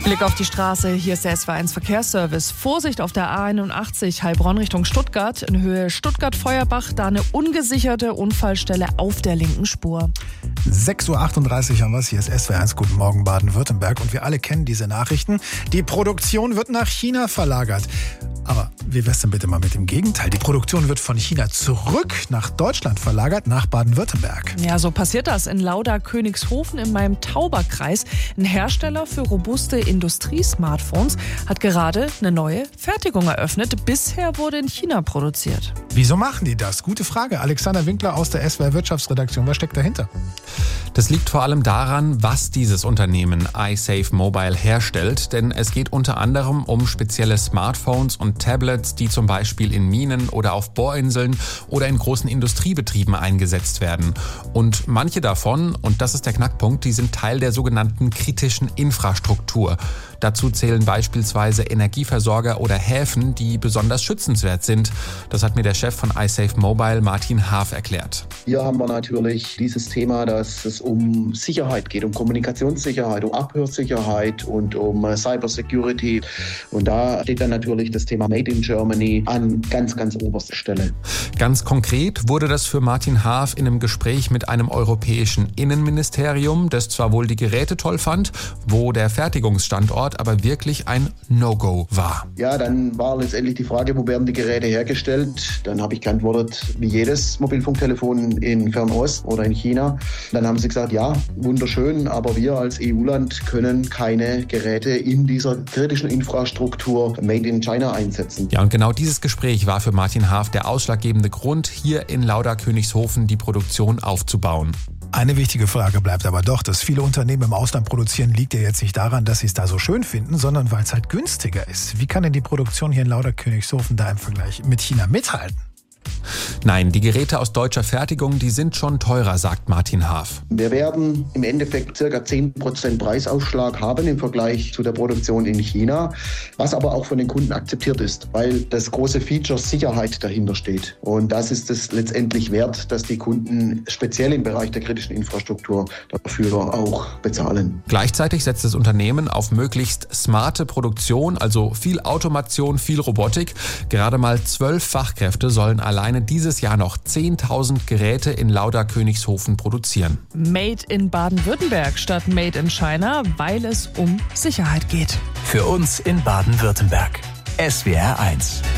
Blick auf die Straße, hier ist der SW1 Verkehrsservice. Vorsicht auf der A81 Heilbronn Richtung Stuttgart. In Höhe Stuttgart-Feuerbach, da eine ungesicherte Unfallstelle auf der linken Spur. 6.38 Uhr haben wir es. Hier ist SW1. Guten Morgen Baden-Württemberg. Und wir alle kennen diese Nachrichten. Die Produktion wird nach China verlagert. Aber wie wär's denn bitte mal mit dem Gegenteil? Die Produktion wird von China zurück nach Deutschland verlagert, nach Baden-Württemberg. Ja, so passiert das in Lauda-Königshofen in meinem Tauberkreis. Ein Hersteller für robuste Industriesmartphones hat gerade eine neue Fertigung eröffnet. Bisher wurde in China produziert. Wieso machen die das? Gute Frage. Alexander Winkler aus der SWR Wirtschaftsredaktion. Was steckt dahinter? Das liegt vor allem daran, was dieses Unternehmen iSafe Mobile herstellt, denn es geht unter anderem um spezielle Smartphones und Tablets, die zum Beispiel in Minen oder auf Bohrinseln oder in großen Industriebetrieben eingesetzt werden. Und manche davon, und das ist der Knackpunkt, die sind Teil der sogenannten kritischen Infrastruktur. Dazu zählen beispielsweise Energieversorger oder Häfen, die besonders schützenswert sind. Das hat mir der Chef von iSafe Mobile, Martin Haaf, erklärt. Hier haben wir natürlich dieses Thema, dass es um Sicherheit geht, um Kommunikationssicherheit, um Abhörsicherheit und um Cybersecurity. Und da steht dann natürlich das Thema Made in Germany an ganz oberster Stelle. Ganz konkret wurde das für Martin Haaf in einem Gespräch mit einem europäischen Innenministerium, das zwar wohl die Geräte toll fand, wo der Fertigungsstandort aber wirklich ein No-Go war. Ja, dann war letztendlich die Frage, wo werden die Geräte hergestellt? Dann habe ich geantwortet, wie jedes Mobilfunktelefon in Fernost oder in China. Dann haben sie gesagt, ja, wunderschön, aber wir als EU-Land können keine Geräte in dieser kritischen Infrastruktur Made in China einsetzen. Ja, und genau dieses Gespräch war für Martin Haaf der ausschlaggebende Grund, hier in Lauda-Königshofen die Produktion aufzubauen. Eine wichtige Frage bleibt aber doch, dass viele Unternehmen im Ausland produzieren, liegt ja jetzt nicht daran, dass sie es da so schön finden, sondern weil es halt günstiger ist. Wie kann denn die Produktion hier in Lauda-Königshofen da im Vergleich mit China mithalten? Nein, die Geräte aus deutscher Fertigung, die sind schon teurer, sagt Martin Haaf. Wir werden im Endeffekt ca. 10% Preisausschlag haben im Vergleich zu der Produktion in China, was aber auch von den Kunden akzeptiert ist, weil das große Feature Sicherheit dahinter steht. Und das ist es letztendlich wert, dass die Kunden speziell im Bereich der kritischen Infrastruktur dafür auch bezahlen. Gleichzeitig setzt das Unternehmen auf möglichst smarte Produktion, also viel Automation, viel Robotik. Gerade mal 12 Fachkräfte sollen alleine dieses Jahr noch 10.000 Geräte in Lauda-Königshofen produzieren. Made in Baden-Württemberg statt Made in China, weil es um Sicherheit geht. Für uns in Baden-Württemberg. SWR 1.